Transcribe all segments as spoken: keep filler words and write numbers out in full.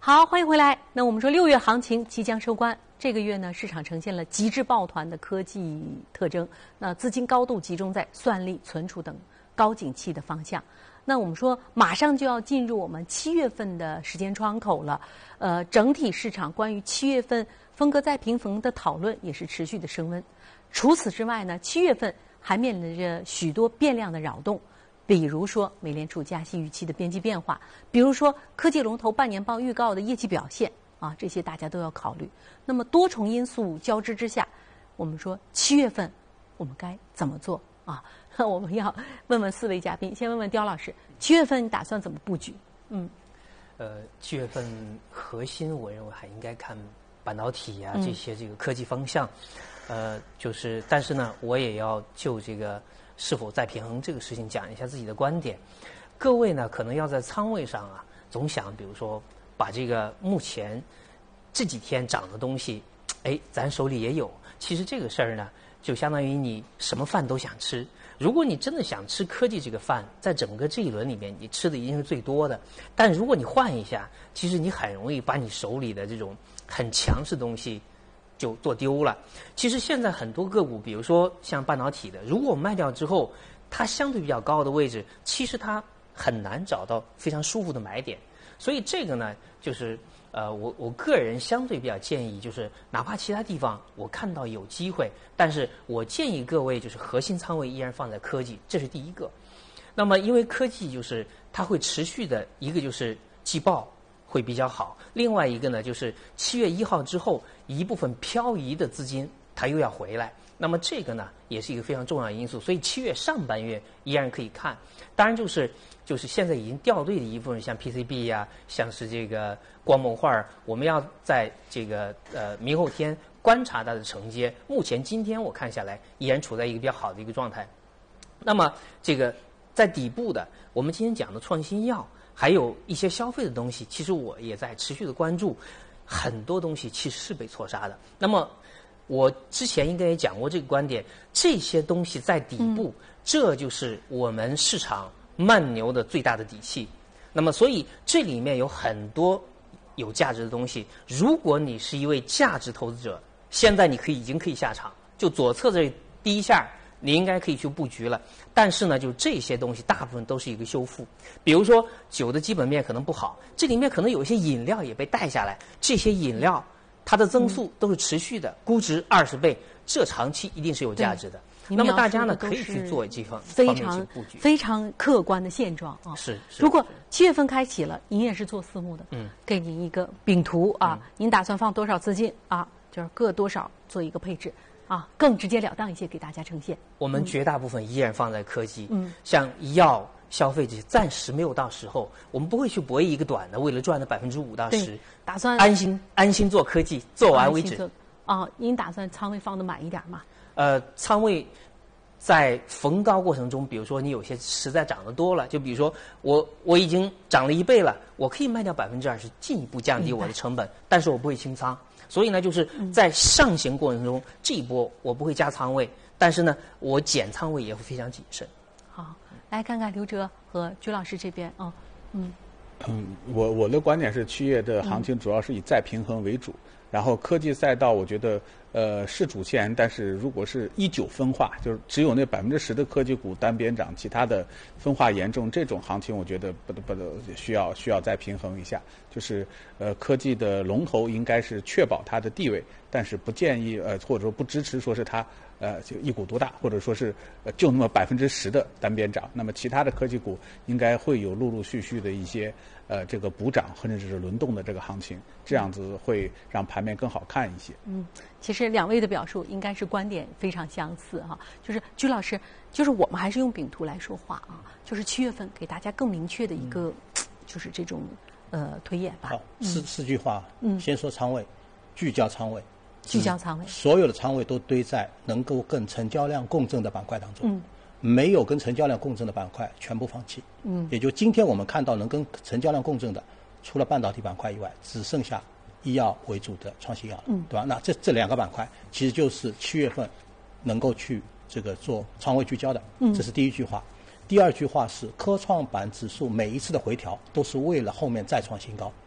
好，欢迎回来。那我们说六月行情即将收官，这个月呢，市场呈现了极致抱团的科技特征，那资金高度集中在算力、存储等高景气的方向。那我们说，马上就要进入我们七月份的时间窗口了。呃，整体市场关于七月份风格再平衡的讨论也是持续的升温。除此之外呢，七月份还面临着许多变量的扰动。比如说美联储加息预期的边际变化，比如说科技龙头半年报预告的业绩表现啊，这些大家都要考虑。那么多重因素交织之下，我们说七月份我们该怎么做啊？那我们要问问四位嘉宾，先问问刁老师，七月份你打算怎么布局？嗯， 呃，七月份核心我认为还应该看半导体啊、嗯、这些这个科技方向，呃，就是但是呢，我也要就这个。是否再平衡这个事情讲一下自己的观点。各位呢可能要在仓位上啊总想比如说把这个目前这几天涨的东西哎咱手里也有，其实这个事儿呢就相当于你什么饭都想吃。如果你真的想吃科技这个饭，在整个这一轮里面你吃的一定是最多的，但如果你换一下，其实你很容易把你手里的这种很强势的东西就做丢了。其实现在很多个股，比如说像半导体的，如果我们卖掉之后，它相对比较高的位置，其实它很难找到非常舒服的买点。所以这个呢，就是呃，我我个人相对比较建议，就是哪怕其他地方我看到有机会，但是我建议各位就是核心仓位依然放在科技，这是第一个。那么因为科技就是它会持续的，一个就是季报会比较好，另外一个呢就是七月一号之后一部分漂移的资金它又要回来，那么这个呢也是一个非常重要的因素，所以七月上半月依然可以看。当然就是就是现在已经掉队的一部分，像 P C B 呀、啊，像是这个光梦画，我们要在这个呃明后天观察它的承接。目前今天我看下来依然处在一个比较好的一个状态。那么这个在底部的，我们今天讲的创新药。还有一些消费的东西，其实我也在持续的关注，很多东西其实是被错杀的。那么我之前应该也讲过这个观点，这些东西在底部，嗯、这就是我们市场慢牛的最大的底气。那么所以这里面有很多有价值的东西，如果你是一位价值投资者，现在你可以已经可以下场，就左侧这第一下你应该可以去布局了。但是呢，就这些东西大部分都是一个修复。比如说酒的基本面可能不好，这里面可能有一些饮料也被带下来，这些饮料它的增速都是持续的，估值二十倍，这长期一定是有价值的。那么大家呢可以去做这方非常布局，非常客观的现状啊。 是。是如果七月份开启了，您也是做私募的，嗯，给您一个饼图啊，嗯、您打算放多少资金啊？就是各多少做一个配置。啊，更直截了当一些给大家呈现。 我们绝大部分依然放在科技，嗯，像医药、消费这些，暂时没有到时候，我们不会去博弈一个短的，为了赚的百分之五到十， 打算安心安心做科技，做完为止。 啊，您打算仓位放的满一点吗？ 呃，仓位在逢高过程中，比如说你有些实在涨得多了，就比如说我我已经涨了一倍了，我可以卖掉百分之二十，进一步降低我的成本，但是我不会清仓。所以呢，就是在上行过程中，嗯、这一波我不会加仓位，但是呢，我减仓位也会非常谨慎。 好，来看看刘哲和鞠老师这边啊、哦，嗯， 嗯，我我的观点是，七月的行情主要是以再平衡为主，嗯、然后科技赛道，我觉得呃是主线，但是如果是一九分化，就是只有那百分之十的科技股单边涨，其他的分化严重，这种行情我觉得不得不得需要需要再平衡一下。就是呃科技的龙头应该是确保它的地位，但是不建议呃或者说不支持说是它呃就一股独大，或者说是呃就那么百分之十的单边涨。那么其他的科技股应该会有陆陆续续的一些呃这个补涨或者是轮动的这个行情，这样子会让盘面更好看一些。 嗯，其实两位的表述应该是观点非常相似哈。就是鞠老师，就是我们还是用饼图来说话啊，就是七月份给大家更明确的一个、嗯、就是这种。呃，推演吧。 好，四四句话。嗯，先说仓位，聚焦仓位， 聚焦仓位， 所有的仓位都堆在能够跟成交量共振的板块当中。嗯，没有跟成交量共振的板块全部放弃。嗯，也就今天我们看到能跟成交量共振的，除了半导体板块以外，只剩下医药为主的创新药了。嗯，对吧？那这这两个板块其实就是七月份能够去这个做仓位聚焦的。嗯，这是第一句话。第二句话是科创板指数每一次的回调都是为了后面再创新高，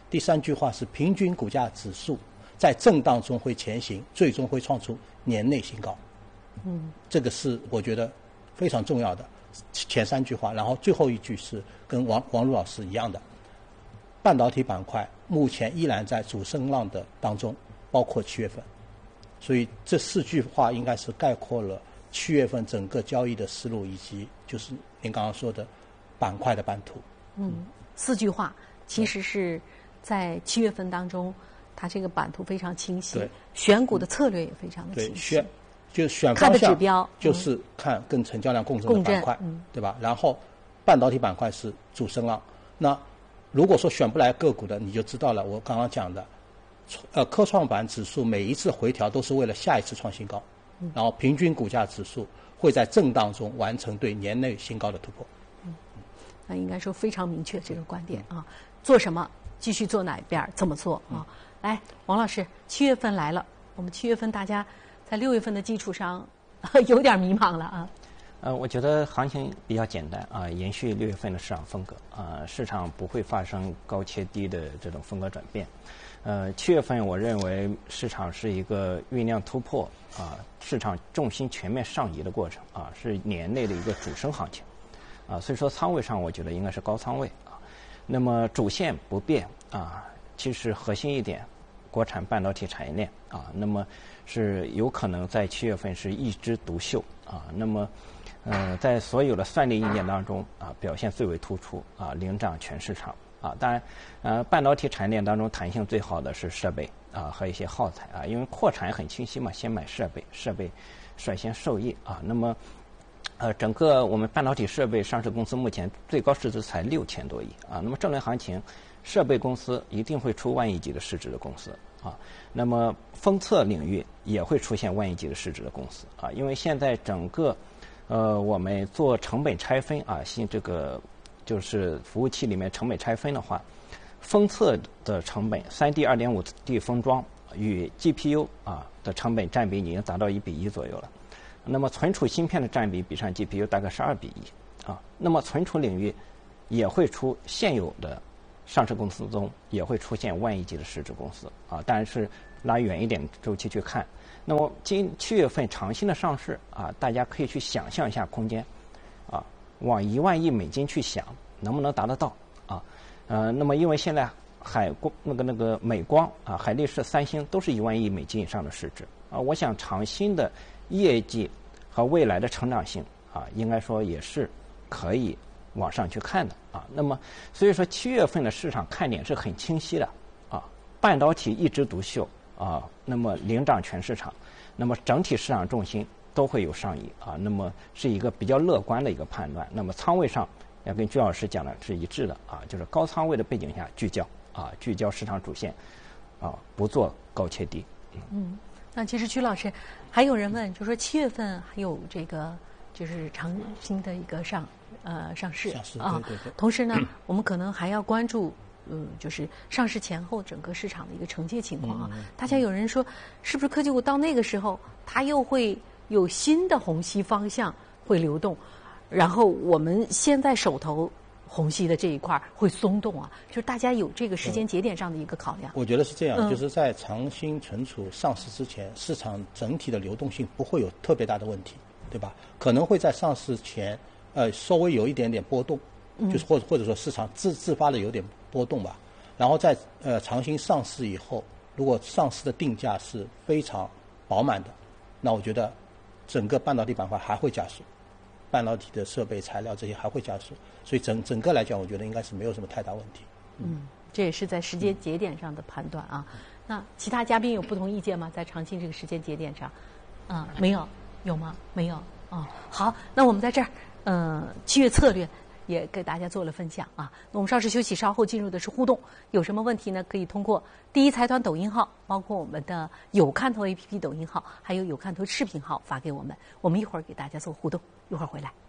第三句话是平均股价指数在震荡中会前行，最终会创出年内新高。嗯，这个是我觉得非常重要的前三句话。然后最后一句是跟王王璐老师一样的，半导体板块目前依然在主升浪的当中，包括七月份。所以这四句话应该是概括了七月份整个交易的思路，以及就是您刚刚说的板块的版图。 嗯，四句话其实是在七月份当中，它这个版图非常清晰，选股的策略也非常的清晰。 对，选就选看方向的指标就是看跟成交量共振的板块， 嗯、 对吧？然后半导体板块是主升浪。那如果说选不来个股的，你就知道了。我刚刚讲的，呃，科创板指数每一次回调都是为了下一次创新高，嗯、然后平均股价指数会在震荡中完成对年内新高的突破。 嗯，那应该说非常明确这个观点啊。做什么，继续做哪边，怎么做啊？嗯、来，王老师，七月份来了，我们七月份大家在六月份的基础上有点迷茫了啊。 呃，我觉得行情比较简单啊，延续六月份的市场风格啊，市场不会发生高切低的这种风格转变。呃，七月份我认为市场是一个酝酿突破啊，市场重心全面上移的过程啊，是年内的一个主升行情啊，所以说仓位上我觉得应该是高仓位啊。那么主线不变啊，其实核心一点，国产半导体产业链啊，那么是有可能在七月份是一枝独秀啊，那么。呃，在所有的算力硬件当中啊，表现最为突出啊，领涨全市场啊。当然，呃，半导体产业链当中弹性最好的是设备啊和一些耗材啊，因为扩产很清晰嘛，先买设备，设备率先受益啊。那么，呃，整个我们半导体设备上市公司目前最高市值才六千多亿啊。那么这轮行情，设备公司一定会出万亿级的市值的公司啊。那么封测领域也会出现万亿级的市值的公司啊，因为现在整个呃，我们做成本拆分啊，新这个就是服务器里面成本拆分的话，封测的成本 三 D、二点五 D 封装与 G P U 啊的成本占比已经达到一比一左右了。那么存储芯片的占比比上 G P U 大概是二比一啊。那么存储领域也会出现有的上市公司中也会出现万亿级的市值公司啊，但是拉远一点周期去看。那么今七月份长新的上市啊，大家可以去想象一下空间，啊，往一万亿美金去想，能不能达得到啊？呃，那么因为现在海光那个那个美光啊、海力士、三星都是一万亿美金以上的市值啊，我想长新的业绩和未来的成长性啊，应该说也是可以往上去看的啊。那么所以说七月份的市场看点是很清晰的啊，半导体一枝独秀。啊，那么领涨全市场，那么整体市场重心都会有上移啊，那么是一个比较乐观的一个判断。那么仓位上要跟居老师讲的是一致的啊，就是高仓位的背景下聚焦啊，聚焦市场主线啊，不做高切低。 嗯，嗯那其实居老师还有人问，就说七月份还有这个就是长新的一个上呃上市上市啊， 对对对同时呢，我们可能还要关注。嗯，就是上市前后整个市场的一个承接情况啊。嗯嗯、大家有人说，是不是科技股到那个时候，它又会有新的虹吸方向会流动，然后我们现在手头虹吸的这一块会松动啊？就是大家有这个时间节点上的一个考量。 我觉得是这样， 嗯、 就是在长新存储上市之前，市场整体的流动性不会有特别大的问题，对吧？可能会在上市前，呃，稍微有一点点波动。就是或者或者说市场自自发的有点波动吧，然后在呃长新上市以后，如果上市的定价是非常饱满的，那我觉得整个半导体板块还会加速，半导体的设备材料这些还会加速，所以整整个来讲，我觉得应该是没有什么太大问题。 嗯，这也是在时间节点上的判断啊。那其他嘉宾有不同意见吗？在长新这个时间节点上，啊，没有，有吗？没有。哦，好，那我们在这儿，嗯、呃，七月策略。也给大家做了分享啊。那我们稍事休息，稍后进入的是互动。有什么问题呢？可以通过第一财团抖音号，包括我们的有看头 A P P 抖音号，还有有看头视频号发给我们。我们一会儿给大家做互动，一会儿回来。